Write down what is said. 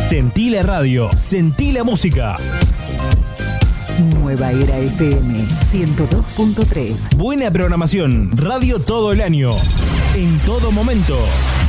Sentí la radio, sentí la música. Nueva Era FM 102.3. Buena programación, radio todo el año, en todo momento.